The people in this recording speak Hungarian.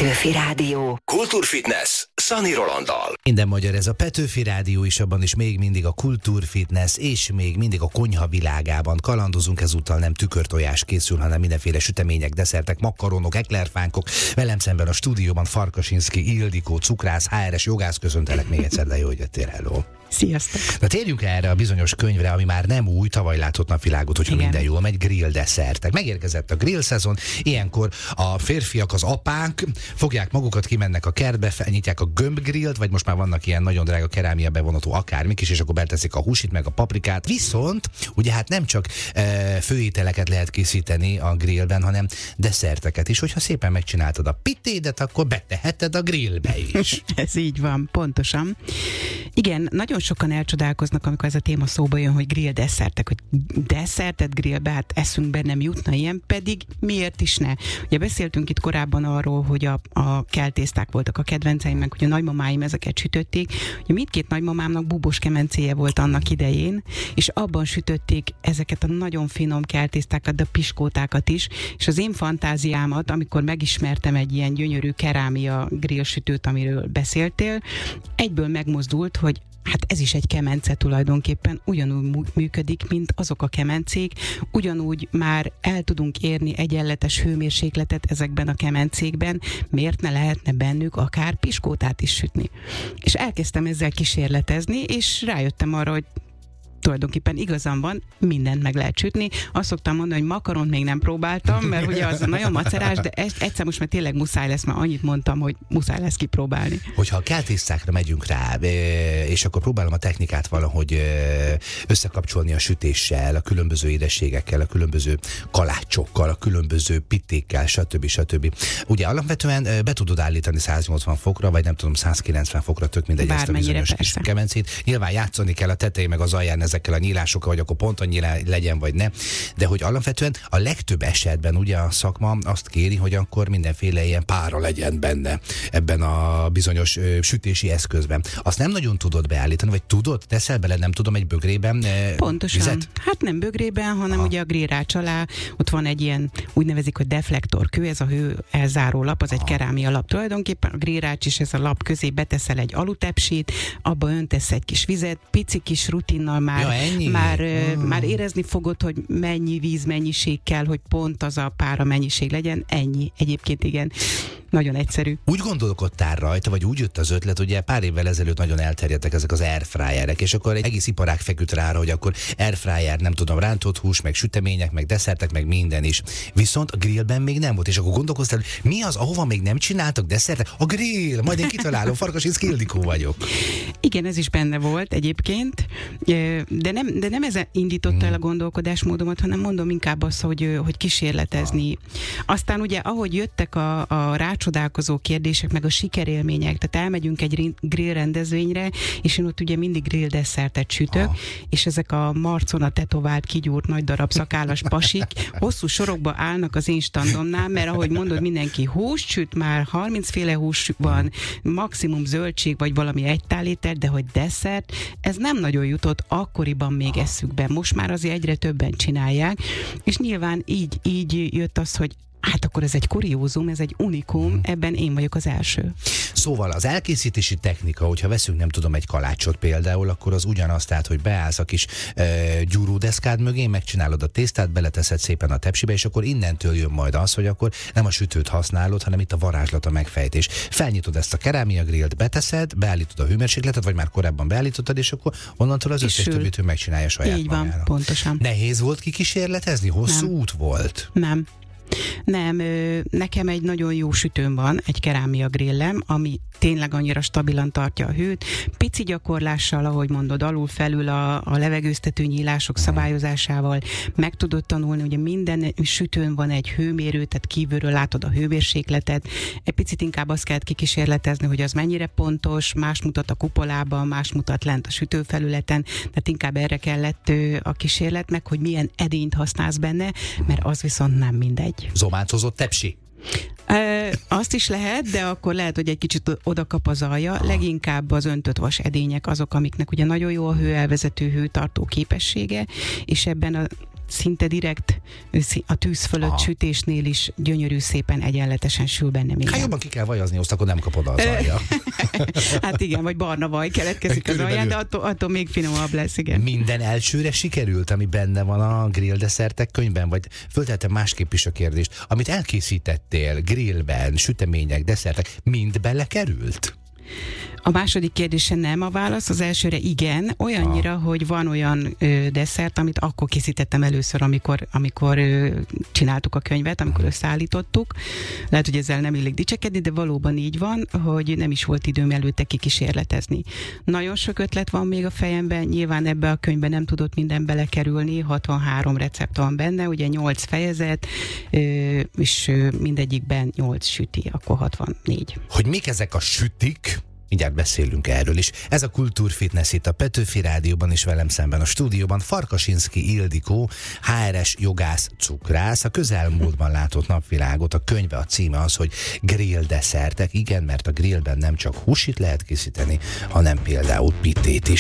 Petőfi Rádió. Kultúrfitness Szani Rolanddal. Minden magyar, ez a Petőfi Rádió is, abban is még mindig a kultúrfitness, és még mindig a konyha világában kalandozunk. Ezúttal nem tükörtojás készül, hanem mindenféle sütemények, desszertek, makaronok, eklerfánkok. Velem szemben a stúdióban Farkasinszky Ildikó, cukrász, HRS jogász. Köszöntelek még egyszer, de jó, hogy jöttél, hello. Sziasztok! Na térjünk erre a bizonyos könyvre, ami már nem új, tavaly látott napvilágot, hogyha minden jól megy, grill desszertek. Megérkezett a grill szezon, ilyenkor a férfiak, az apák fogják magukat, kimennek a kertbe, felnyitják a gömbgrillt, vagy most már vannak ilyen nagyon drága kerámia bevonatú akármik is, és akkor beteszik a húsit, meg a paprikát. Viszont ugye hát nem csak főételeket lehet készíteni a grillben, hanem desszerteket is. Hogyha szépen megcsináltad a pitédet, akkor beteheted a grillbe is. Ez így van, pontosan. Igen, nagyon sokan elcsodálkoznak, amikor ez a téma szóba jön, hogy grill desszertek, hogy desszertet grillbe, hát eszünkbe nem jutna ilyen, pedig miért is ne? Ugye beszéltünk itt korábban arról, hogy a keltészták voltak a kedvenceim, meg hogy a nagymamáim ezeket sütötték. Ugye mindkét nagymamámnak búbos kemencéje volt annak idején, és abban sütötték ezeket a nagyon finom keltésztákat, de a piskótákat is, és az én fantáziámat, amikor megismertem egy ilyen gyönyörű kerámia grillsütőt, amiről beszéltél, egyből megmozdult, hogy hát ez is egy kemence tulajdonképpen, ugyanúgy működik, mint azok a kemencék, ugyanúgy már el tudunk érni egyenletes hőmérsékletet ezekben a kemencékben, miért ne lehetne bennük akár piskótát is sütni. És elkezdtem ezzel kísérletezni, és rájöttem arra, hogy tulajdonképpen igazam van, mindent meg lehet sütni. Azt szoktam mondani, hogy makaront még nem próbáltam, mert ugye az nagyon macerás, de egyszer most már tényleg muszáj lesz, mert annyit mondtam, hogy muszáj lesz kipróbálni. Hogyha a keltésztákra megyünk rá, és akkor próbálom a technikát valahogy összekapcsolni a sütéssel, a különböző édességekkel, a különböző kalácsokkal, a különböző pittékkel, stb. Ugye alapvetően be tudod állítani 180 fokra, vagy nem tudom, 190 fokra, tök mindegy, ezt a bizonyos kis kemencét. Nyilván játszani kell a tetején meg az alján ezekkel a nyílásokkal, vagy akkor pont annyi legyen, vagy ne. De hogy alapvetően a legtöbb esetben ugye a szakma azt kéri, hogy akkor mindenféle ilyen pára legyen benne ebben a bizonyos sütési eszközben. Azt nem nagyon tudod beállítani, vagy tudod? Teszel bele, nem tudom, egy bögrében pontosan. Vizet? Hát nem bögrében, hanem ugye a grillrács alá ott van egy ilyen, úgy nevezik, hogy deflektorkő, ez a hő elzáró lap, az egy kerámia lap tulajdonképpen, a grillrács is ez a lap közé beteszel egy alutepsit, abba öntesz egy kis vizet, pici kis rutinnal már érezni fogod, hogy mennyi vízmennyiség kell, hogy pont az a pára mennyiség legyen, ennyi. Egyébként igen. Nagyon egyszerű. Úgy gondolkodtál rajta, vagy úgy jött az ötlet, ugye pár évvel ezelőtt nagyon elterjedtek ezek az airfryerek, és akkor egy egész iparág feküdt rá, hogy akkor airfryer, nem tudom, rántott hús, meg sütemények, meg desszertek, meg minden is. Viszont a grillben még nem volt, és akkor gondolkoztál, hogy mi az, ahova még nem csináltak desszertek? A grill! Majd én kitalálom, Farkasinszky Ildikó vagyok. Igen, ez is benne volt egyébként, de nem ez indította el a gondolkodásmódomat, hanem mondom inkább azt, hogy kísérletezni. Aztán ugye, ahogy jöttek a rácsodálkozó kérdések, meg a sikerélmények, tehát elmegyünk egy grill rendezvényre, és én ott ugye mindig grill desszertet sütök, és ezek a marcon a tetovált, kigyúrt nagy darab szakállas pasik hosszú sorokba állnak az én standomnál, mert ahogy mondod, mindenki húst süt, már 30 féle hús van, maximum zöldség, vagy valami egytálliter, de hogy desszert, ez nem nagyon jutott akkoriban még eszükbe. Most már azért egyre többen csinálják, és nyilván így jött az, hogy hát akkor ez egy kuriózum, ez egy unikum, ebben én vagyok az első. Szóval az elkészítési technika, hogyha veszünk, nem tudom, egy kalácsot például, akkor az ugyanaz, tehát, hogy beállsz a kis gyúródeszkád mögé, megcsinálod a tésztát, beleteszed szépen a tepsibe, és akkor innentől jön majd az, hogy akkor nem a sütőt használod, hanem itt a varázslat, a megfejtés. Felnyitod ezt a kerámia grillt, beteszed, beállítod a hőmérsékletet, vagy már korábban beállítottad, és akkor onnantól az összes többit ő megcsinálja saját így van, magára. Pontosan. Nehéz volt kikísérletezni? Hosszú út volt? Nem, nekem egy nagyon jó sütőm van, egy kerámia grillem, ami tényleg annyira stabilan tartja a hőt. Pici gyakorlással, ahogy mondod, alul-felül a levegőztető nyílások szabályozásával meg tudod tanulni, ugye minden sütőn van egy hőmérő, tehát kívülről látod a hőmérsékletet. Egy picit inkább azt kell kikísérletezni, hogy az mennyire pontos, más mutat a kupolában, más mutat lent a sütőfelületen, tehát inkább erre kellett a kísérlet, meg hogy milyen edényt használsz benne, mert az viszont nem mindegy. Zománcozott tepsi? Azt is lehet, de akkor lehet, hogy egy kicsit oda kap az alja. Leginkább az öntött vas edények azok, amiknek ugye nagyon jó a hőelvezető, hőtartó képessége, és ebben szinte direkt a tűz fölött sütésnél is gyönyörű szépen egyenletesen sül benne minden. Hát jobban ki kell vajazni, azt akkor nem kapod az alja. Hát igen, vagy barna vaj keletkezik az alján, de attól még finomabb lesz, igen. Minden elsőre sikerült, ami benne van a grill desszertek könyvben? Vagy föltettem másképp is a kérdést, amit elkészítettél grillben, sütemények, desszertek, mind belekerült? A második kérdése nem a válasz, az elsőre igen, olyannyira, hogy van olyan desszert, amit akkor készítettem először, amikor csináltuk a könyvet, amikor összeállítottuk. Lehet, hogy ezzel nem illik dicsekedni, de valóban így van, hogy nem is volt időm előtte kikísérletezni. Nagyon sok ötlet van még a fejemben, nyilván ebbe a könyvbe nem tudott minden belekerülni, 63 recept van benne, ugye 8 fejezet, és mindegyikben 8 süti, akkor 64. Hogy mik ezek a sütik? Mindjárt beszélünk erről is. Ez a Kultúrfitness itt a Petőfi Rádióban, és velem szemben a stúdióban Farkasinszky Ildikó, HRS jogász, cukrász. A közelmúltban látott napvilágot, a könyve, a címe az, hogy grill desszertek. Igen, mert a grillben nem csak húsit lehet készíteni, hanem például pitét is.